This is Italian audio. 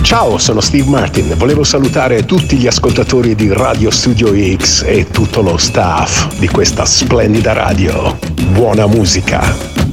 Ciao, sono Steve Martin. Volevo salutare tutti gli ascoltatori di Radio Studio X e tutto lo staff di questa splendida radio. Buona musica!